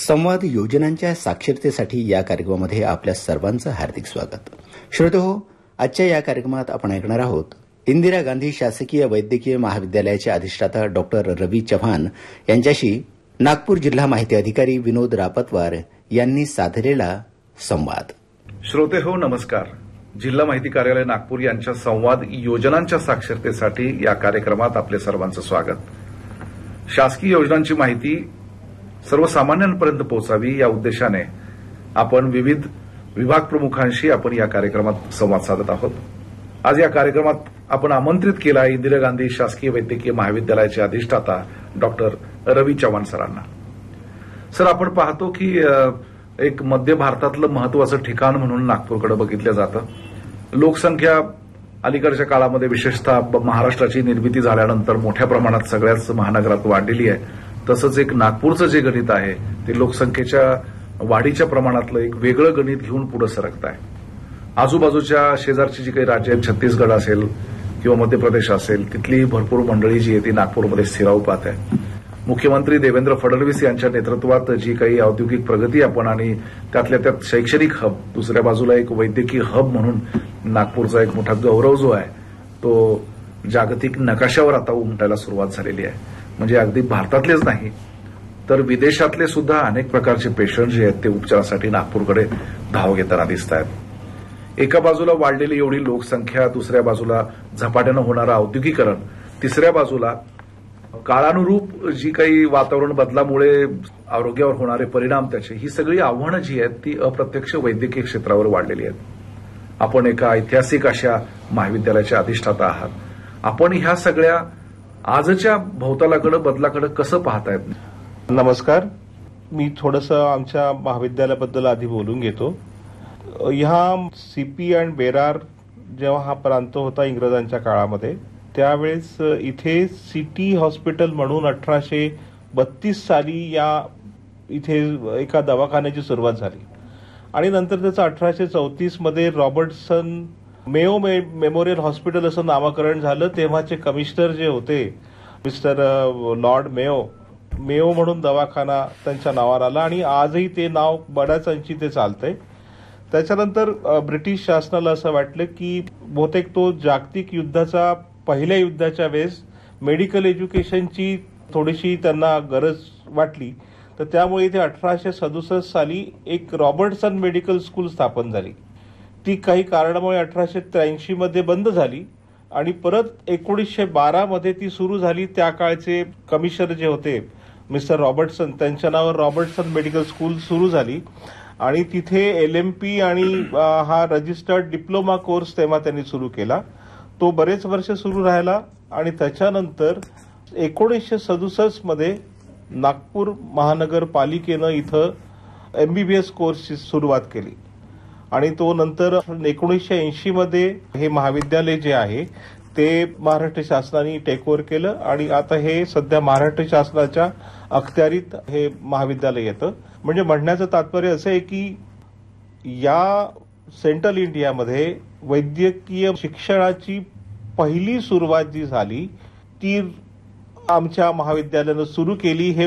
संवाद योजनांच्या साक्षरतेसाठी या कार्यक्रमामध्ये आपल्या सर्वांचं हार्दिक स्वागत. श्रोतेहो, आजच्या या कार्यक्रमात आपण ऐकणार आहोत इंदिरा गांधी शासकीय वैद्यकीय महाविद्यालयाचे अधिष्ठाता डॉक्टर रवी चव्हाण यांच्याशी नागपूर जिल्हा माहिती अधिकारी विनोद रापतवार यांनी साधलेला संवाद. श्रोतेहो, नमस्कार. जिल्हा माहिती कार्यालय नागपूर यांच्या संवाद योजनांच्या साक्षरतेसाठी या कार्यक्रमात आपले सर्वांचं स्वागत. शासकीय योजनांची माहिती सर्वसामान्यांपर्यंत पोहोचावी या उद्देशाने आपण विविध विभाग प्रमुखांशी आपण या कार्यक्रमात संवाद साधत आहोत. आज या कार्यक्रमात आपण आमंत्रित केला इंदिरा गांधी शासकीय वैद्यकीय महाविद्यालयाचे अधिष्ठाता डॉक्टर रवी चव्हाण सरांना. सर, आपण पाहतो की एक मध्य भारतातलं महत्वाचं ठिकाण म्हणून नागपूरकडे बघितलं जातं. लोकसंख्या अलीकडच्या काळामध्ये विशेषतः महाराष्ट्राची निर्मिती झाल्यानंतर मोठ्या प्रमाणात सगळ्याच महानगरात वाढलेली आहे. तसंच एक नागपूरचं जे गणित आहे ते लोकसंख्येच्या वाढीच्या प्रमाणातलं एक वेगळं गणित घेऊन पुढे सरकत आहे. आजूबाजूच्या शेजारची जी काही राज्य आहेत, छत्तीसगड असेल किंवा मध्य प्रदेश असेल, तिथली भरपूर मंडळी जी आहे ती नागपूरमध्ये स्थिरावू पाहत आहे. मुख्यमंत्री देवेंद्र फडणवीस यांच्या नेतृत्वात जी काही औद्योगिक प्रगती आपण आणि त्यातल्या त्यात शैक्षणिक हब, दुसऱ्या बाजूला एक वैद्यकीय हब म्हणून नागपूरचा एक मोठा गौरव जो आहे तो जागतिक नकाशावर आता उमटायला सुरुवात झालेली आहे. म्हणजे अगदी भारतातलेच नाही तर विदेशातले सुद्धा अनेक प्रकारचे पेशंट जे आहेत ते उपचारासाठी नागपूरकडे धाव घेताना दिसत आहेत. एका बाजूला वाढलेली एवढी लोकसंख्या, दुसऱ्या बाजूला झपाट्यानं होणारं औद्योगिकरण, तिसऱ्या बाजूला काळानुरूप जी काही वातावरण बदलामुळे आरोग्यावर होणारे परिणाम त्याचे, ही सगळी आव्हानं जी आहेत ती अप्रत्यक्ष वैद्यकीय क्षेत्रावर वाढलेली आहेत. आपण एका ऐतिहासिक अशा महाविद्यालयाच्या अधिष्ठाता आहात. आपण ह्या सगळ्या आजच्या भोवतालाकडे बदलाकडे कसं पाहतायत? नमस्कार. मी थोडंसं आमच्या महाविद्यालयाबद्दल आधी बोलून घेतो. ह्या सीपी अँड बेरार जेव्हा हा प्रांत होता इंग्रजांच्या काळामध्ये, त्यावेळेस इथे सिटी हॉस्पिटल म्हणून 1832 साली या इथे एका दवाखान्याची सुरुवात झाली आणि नंतर त्याचं 1834 मध्ये रॉबर्टसन मेयो मेमोरियल हॉस्पिटल असं नामकरण झालं. तेव्हाचे कमिशनर जे होते मिस्टर लॉर्ड मेयो म्हणून दवाखाना त्यांच्या नावावर आला आणि आजही ते नाव बऱ्याच अंशी ते चालतंय. त्याच्यानंतर ब्रिटिश शासनाला असं वाटलं की बहुतेक तो जागतिक युद्धाचा पहिल्या युद्धाच्या वेळेस मेडिकल एज्युकेशनची थोडीशी त्यांना गरज वाटली, तर त्यामुळे इथे 1867 साली एक रॉबर्टसन मेडिकल स्कूल स्थापन झाली. ती काही कारणामुळे 1883 मध्ये बंद झाली आणि परत 1912 मध्ये ती सुरू झाली. त्या काळचे कमिशनर जे होते मिस्टर रॉबर्टसन, त्यांच्या नावावर रॉबर्टसन मेडिकल स्कूल सुरू झाली आणि तिथे LMP आणि हा रजिस्टर्ड डिप्लोमा कोर्स तेव्हा त्यांनी सुरू केला. तो बरेच वर्ष सुरू राहिला आणि त्याच्यानंतर 1967 मध्ये नागपूर महानगरपालिकेनं इथं MBBS कोर्सची सुरुवात केली आणि तो नंतर 1980 मध्ये हे महाविद्यालय जे आहे ते महाराष्ट्र शासनाने टेक ओव्हर केलं आणि आता हे सध्या महाराष्ट्र शासनाच्या अखत्यारीत हे महाविद्यालय येतं. म्हणजे म्हणण्याचं तात्पर्य असं आहे की या सेंट्रल इंडियामध्ये वैद्यकीय शिक्षणाची पहिली सुरुवात जी झाली ती आमच्या महाविद्यालयानं सुरू केली. हे